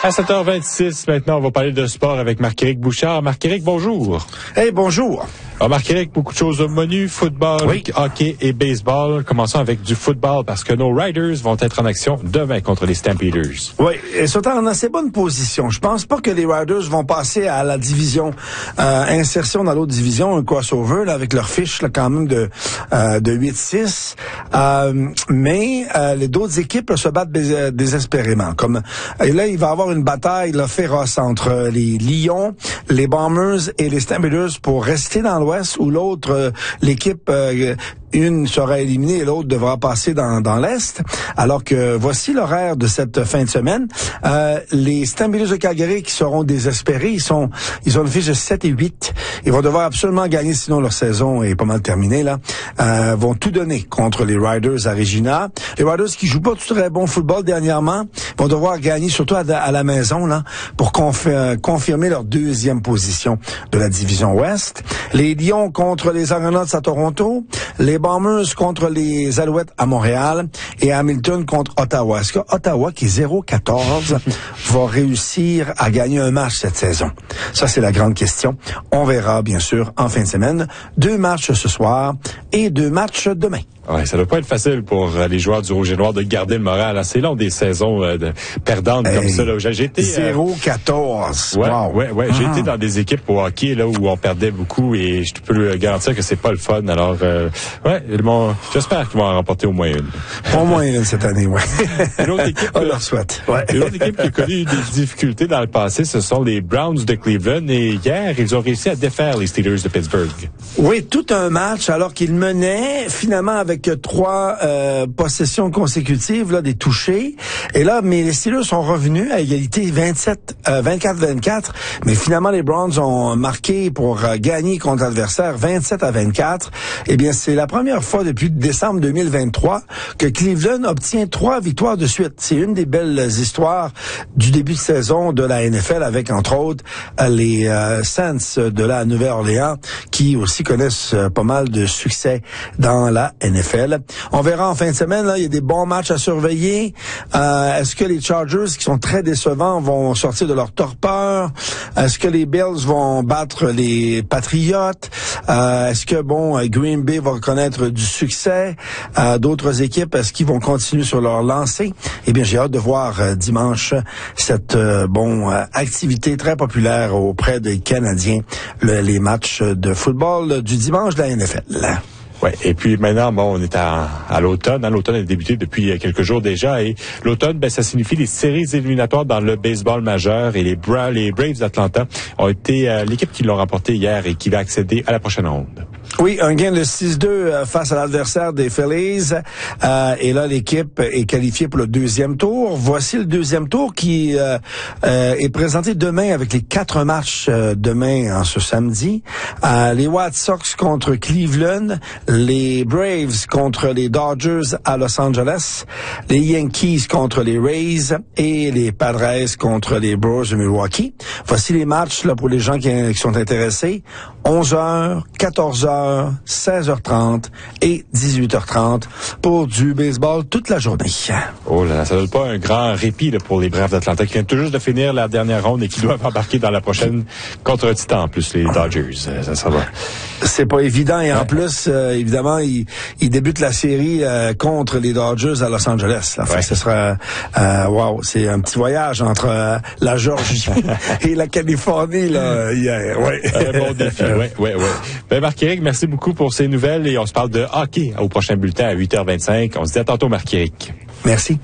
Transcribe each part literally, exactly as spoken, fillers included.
À sept heures vingt-six, maintenant, on va parler de sport avec Marc-Éric Bouchard. Marc-Éric, bonjour. Hey, bonjour. Alors, Marc-Éric, beaucoup de choses au menu, football, oui. hockey et baseball. Commençons avec du football parce que nos Riders vont être en action demain contre les Stampeders. Oui, et sont en assez bonne position. Je pense pas que les Riders vont passer à la division euh, insertion dans l'autre division, un crossover là, avec leur fiche là, quand même de euh, de huit six. Euh, mais euh, les d'autres équipes là, se battent dés- désespérément. Comme et là, il va y avoir une bataille là, féroce entre les Lions, les Bombers et les Stampeders pour rester dans l'Ouest, où l'autre, euh, l'équipe, euh, une sera éliminée et l'autre devra passer dans, dans l'Est. Alors que voici l'horaire de cette fin de semaine. Euh, les Stampeders de Calgary qui seront désespérés, ils sont, ils ont une fiche de sept et huit. Ils vont devoir absolument gagner, sinon leur saison est pas mal terminée, là. Euh, vont tout donner contre les Riders à Regina. Les Riders qui jouent pas tout très bon football dernièrement, vont devoir gagner surtout à, à la maison, là, pour confi- confirmer leur deuxième position de la division Ouest. Les Lions contre les Argonauts à Toronto. Les Bombers contre les Alouettes à Montréal et Hamilton contre Ottawa. Est-ce que Ottawa, qui est zéro quatorze, va réussir à gagner un match cette saison? Ça, c'est la grande question. On verra, bien sûr, en fin de semaine. Deux matchs ce soir et deux matchs demain. Ouais, ça doit pas être facile pour euh, les joueurs du Rouge et Noir de garder le moral. C'est long des saisons euh, de perdantes hey, comme ça. Là. J'ai été zéro quatorze. Ouais, wow. ouais, ouais. Ah. J'ai été dans des équipes au hockey là où on perdait beaucoup et je peux le garantir que c'est pas le fun. Alors, euh, ouais, bon, j'espère qu'ils vont en remporter au moins une. Au moins une cette année, ouais. Une autre équipe, on leur souhaite. Ouais. Une autre équipe qui a connu des difficultés dans le passé, ce sont les Browns de Cleveland et hier, ils ont réussi à défaire les Steelers de Pittsburgh. Oui, tout un match alors qu'ils menaient finalement avec trois Euh, possessions consécutives, là, des touchés. Et là, mais les Steelers sont revenus à égalité vingt-sept, euh, vingt-quatre vingt-quatre. Mais finalement, les Browns ont marqué pour euh, gagner contre l'adversaire vingt-sept à vingt-quatre. Eh bien, c'est la première fois depuis décembre deux mille vingt-trois que Cleveland obtient trois victoires de suite. C'est une des belles histoires du début de saison de la N F L avec, entre autres, euh, les euh, Saints de la Nouvelle-Orléans qui aussi connaissent euh, pas mal de succès dans la N F L. On verra en fin de semaine, là, il y a des bons matchs à surveiller. Euh, est-ce que les Chargers, qui sont très décevants, vont sortir de leur torpeur? Est-ce que les Bills vont battre les Patriots? Euh, est-ce que, bon, Green Bay va reconnaître du succès? Euh, d'autres équipes, est-ce qu'ils vont continuer sur leur lancée? Eh bien, j'ai hâte de voir euh, dimanche cette, euh, bon, euh, activité très populaire auprès des Canadiens, le, les matchs de football du dimanche de la N F L. Ouais. Et puis maintenant, bon, on est à, à l'automne. Hein. L'automne a débuté depuis quelques jours déjà. Et l'automne, ben, ça signifie les séries éliminatoires dans le baseball majeur. Et les, Bra- les Braves d'Atlanta ont été euh, l'équipe qui l'ont remporté hier et qui va accéder à la prochaine ronde. Oui, un gain de six deux euh, face à l'adversaire des Phillies. Euh, et là, l'équipe est qualifiée pour le deuxième tour. Voici le deuxième tour qui euh, euh, est présenté demain avec les quatre matchs euh, demain en ce samedi. Euh, les White Sox contre Cleveland, les Braves contre les Dodgers à Los Angeles, les Yankees contre les Rays et les Padres contre les Brewers de Milwaukee. Voici les matchs là pour les gens qui, qui sont intéressés. onze heures, quatorze heures, seize heures trente et dix-huit heures trente pour du baseball toute la journée. Oh là là, ça donne pas un grand répit là, pour les Braves d'Atlanta qui viennent tout juste de finir la dernière ronde et qui doivent embarquer dans la prochaine contre un Titan en plus, les Dodgers. Ça, ça va. C'est pas évident et ouais. En plus, euh, évidemment, ils, ils débutent la série euh, contre les Dodgers à Los Angeles. Là. Ouais. Ce sera, euh, wow, c'est un petit voyage entre euh, la Georgie et la Californie là hier. Ouais. Un bon défi. Ouais, ouais, ouais. Ben Marc-Éric, merci beaucoup pour ces nouvelles et on se parle de hockey au prochain bulletin à huit heures vingt-cinq. On se dit à tantôt, Marc-Éric. Merci.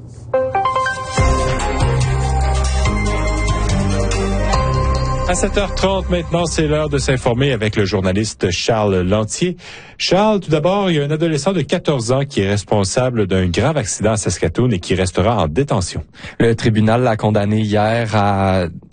À sept heures trente maintenant, c'est l'heure de s'informer avec le journaliste Charles Lantier. Charles, tout d'abord, il y a un adolescent de quatorze ans qui est responsable d'un grave accident à Saskatoon et qui restera en détention. Le tribunal l'a condamné hier à